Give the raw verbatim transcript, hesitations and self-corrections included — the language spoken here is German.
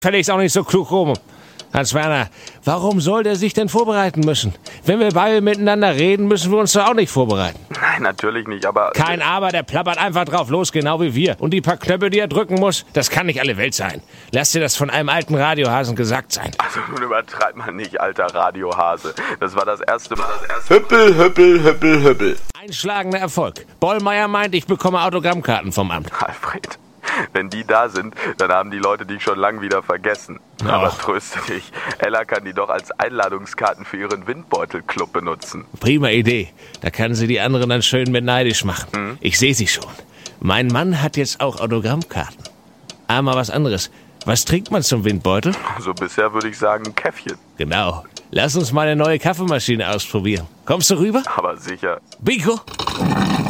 Verleg's auch nicht so klug rum. Hans-Werner, warum soll der sich denn vorbereiten müssen? Wenn wir beide miteinander reden, müssen wir uns doch auch nicht vorbereiten. Nein, natürlich nicht, aber... Kein Aber, der plappert einfach drauf los, genau wie wir. Und die paar Knöpfe, die er drücken muss, das kann nicht alle Welt sein. Lass dir das von einem alten Radiohasen gesagt sein. Also nun übertreib mal nicht, alter Radiohase. Das war das erste Mal das erste... Hüppel, hüppel, hüppel, hüppel. Einschlagender Erfolg. Bollmeier meint, ich bekomme Autogrammkarten vom Amt. Alfred, wenn die da sind, dann haben die Leute dich schon lang wieder vergessen. Aber Ach. tröste dich, Ella kann die doch als Einladungskarten für ihren Windbeutelclub benutzen. Prima Idee. Da kann sie die anderen dann schön mit neidisch machen. Mhm. Ich sehe sie schon. Mein Mann hat jetzt auch Autogrammkarten. Aber was anderes. Was trinkt man zum Windbeutel? Also bisher würde ich sagen, ein Käffchen. Genau. Lass uns mal eine neue Kaffeemaschine ausprobieren. Kommst du rüber? Aber sicher. Bingo!